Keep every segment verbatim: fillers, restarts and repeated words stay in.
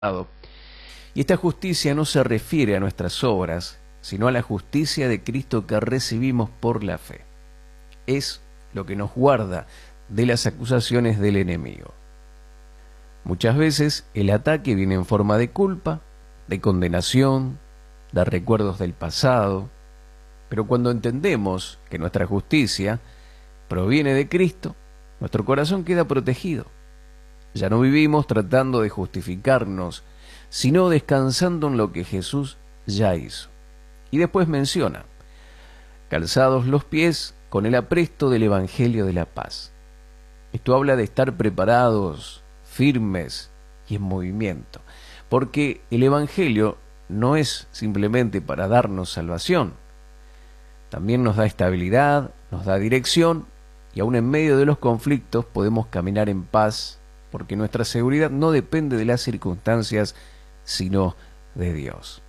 Y esta justicia no se refiere a nuestras obras, sino a la justicia de Cristo que recibimos por la fe. Es lo que nos guarda de las acusaciones del enemigo. Muchas veces el ataque viene en forma de culpa, de condenación, de recuerdos del pasado, pero cuando entendemos que nuestra justicia proviene de Cristo, nuestro corazón queda protegido. Ya no vivimos tratando de justificarnos, sino descansando en lo que Jesús ya hizo. Y después menciona, calzados los pies con el apresto del Evangelio de la paz. Esto habla de estar preparados, firmes y en movimiento, porque el Evangelio no es simplemente para darnos salvación, también nos da estabilidad, nos da dirección, y aún en medio de los conflictos podemos caminar en paz, porque nuestra seguridad no depende de las circunstancias, sino de Dios.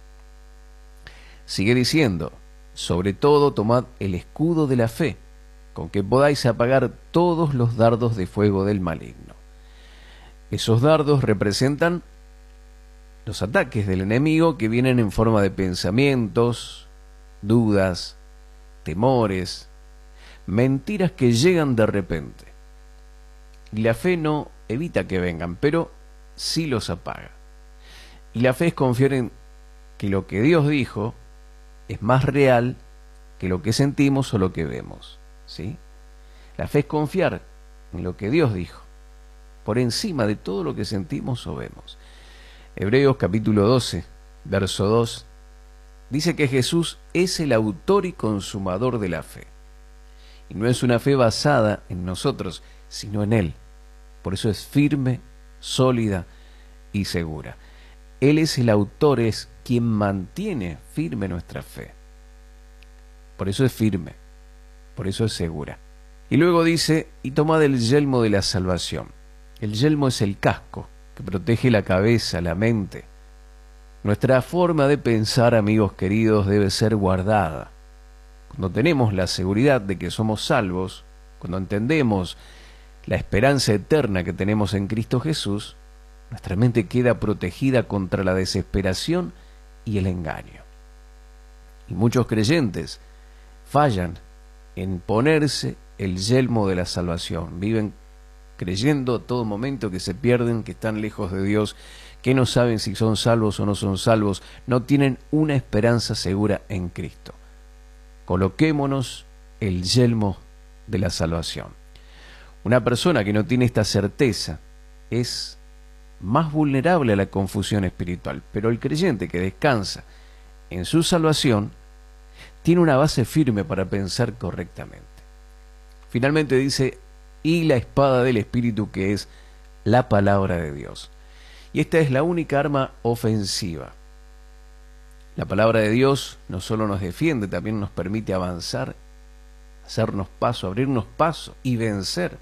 Sigue diciendo, sobre todo tomad el escudo de la fe, con que podáis apagar todos los dardos de fuego del maligno. Esos dardos representan los ataques del enemigo que vienen en forma de pensamientos, dudas, temores, mentiras que llegan de repente. Y la fe no evita que vengan, pero sí los apaga. Y la fe es confiar en que lo que Dios dijo es más real que lo que sentimos o lo que vemos, ¿sí? La fe es confiar en lo que Dios dijo, por encima de todo lo que sentimos o vemos. Hebreos capítulo doce, verso dos, dice que Jesús es el autor y consumador de la fe. Y no es una fe basada en nosotros, sino en Él. Por eso es firme, sólida y segura. Él es el autor, es quien mantiene firme nuestra fe. Por eso es firme, por eso es segura. Y luego dice, y tomad el yelmo de la salvación. El yelmo es el casco que protege la cabeza, la mente. Nuestra forma de pensar, amigos queridos, debe ser guardada. Cuando tenemos la seguridad de que somos salvos, cuando entendemos la esperanza eterna que tenemos en Cristo Jesús, nuestra mente queda protegida contra la desesperación y el engaño. Y muchos creyentes fallan en ponerse el yelmo de la salvación. Viven creyendo a todo momento que se pierden, que están lejos de Dios, que no saben si son salvos o no son salvos, no tienen una esperanza segura en Cristo. Coloquémonos el yelmo de la salvación. Una persona que no tiene esta certeza es más vulnerable a la confusión espiritual, pero el creyente que descansa en su salvación tiene una base firme para pensar correctamente. Finalmente dice, y la espada del Espíritu, que es la palabra de Dios. Y esta es la única arma ofensiva. La palabra de Dios no solo nos defiende, también nos permite avanzar, hacernos paso, abrirnos paso y vencer.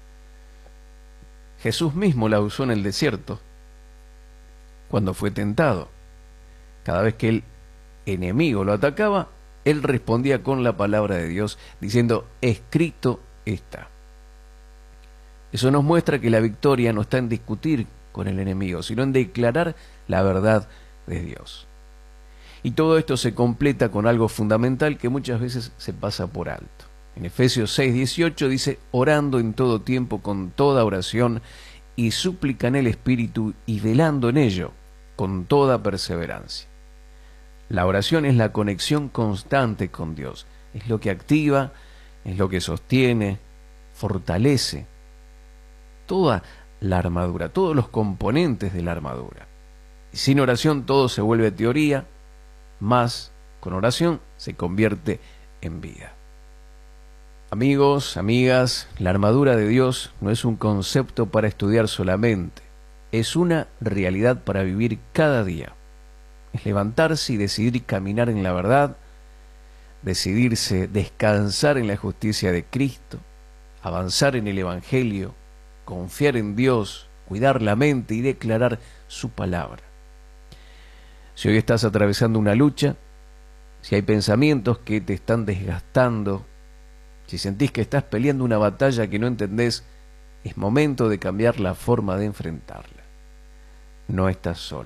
Jesús mismo la usó en el desierto cuando fue tentado. Cada vez que el enemigo lo atacaba, él respondía con la palabra de Dios, diciendo, escrito está. Eso nos muestra que la victoria no está en discutir con el enemigo, sino en declarar la verdad de Dios. Y todo esto se completa con algo fundamental que muchas veces se pasa por alto. En Efesios seis dieciocho dice, orando en todo tiempo con toda oración y súplica en el Espíritu y velando en ello con toda perseverancia. La oración es la conexión constante con Dios. Es lo que activa, es lo que sostiene, fortalece toda la armadura, todos los componentes de la armadura. Y sin oración todo se vuelve teoría, más con oración se convierte en vida. Amigos, amigas, la armadura de Dios no es un concepto para estudiar solamente, es una realidad para vivir cada día. Es levantarse y decidir caminar en la verdad, decidirse descansar en la justicia de Cristo, avanzar en el Evangelio, confiar en Dios, cuidar la mente y declarar su palabra. Si hoy estás atravesando una lucha, si hay pensamientos que te están desgastando, si sentís que estás peleando una batalla que no entendés, es momento de cambiar la forma de enfrentarla. no estás solo.